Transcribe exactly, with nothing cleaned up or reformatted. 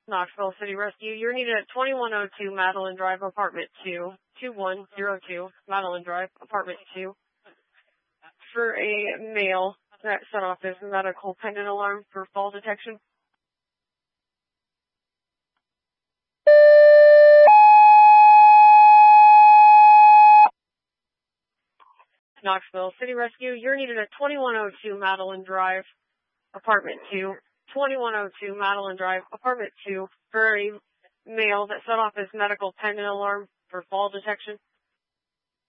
Knoxville City Rescue, you're needed at twenty-one oh two Madeline Drive, Apartment two, two one zero two Madeline Drive, Apartment two, for a male that set off his medical pendant alarm for fall detection. Knoxville City Rescue, you're needed at twenty-one oh two Madeline Drive, Apartment two, twenty-one oh two Madeline Drive, Apartment two, for a male that set off his medical pendant alarm for fall detection.